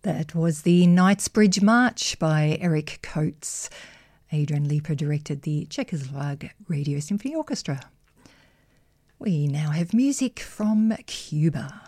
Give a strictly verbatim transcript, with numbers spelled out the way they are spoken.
That was the Knightsbridge March by Eric Coates. Adrian Leeper directed the Czechoslovak Radio Symphony Orchestra. We now have music from Cuba.